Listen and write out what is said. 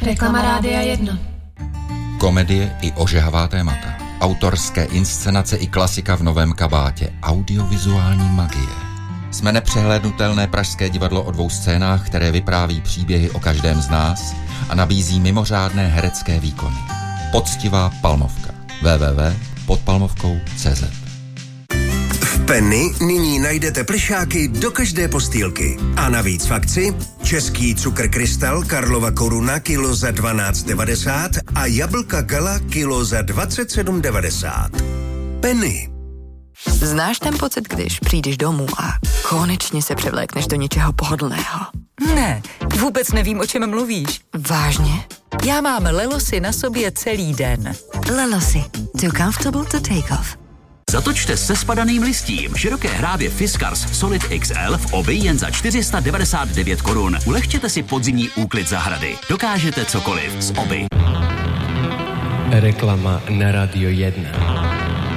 Reklama Rádia 1. Komedie i ožehavá témata. Autorské inscenace i klasika v novém kabátě. Audiovizuální magie. Jsme nepřehlédnutelné pražské divadlo o 2 scénách, které vypráví příběhy o každém z nás a nabízí mimořádné herecké výkony. Poctivá Palmovka. www.podpalmovkou.cz. V Penny nyní najdete plišáky do každé postýlky. A navíc v akci český cukr Krystal Karlova Koruna kilo za 12,90 a jablka Gala kilo za 27,90. Penny. Znáš ten pocit, když přijdeš domů a konečně se převlékneš do něčeho pohodlného? Ne, vůbec nevím, o čem mluvíš. Vážně? Já mám Lelosy na sobě celý den. Lelosy. Too comfortable to take off. Zatočte se spadaným listím. Široké hrábě Fiskars Solid XL v obi jen za 499 korun. Ulehčete si podzimní úklid zahrady. Dokážete cokoliv z obi. Reklama na Rádio 1.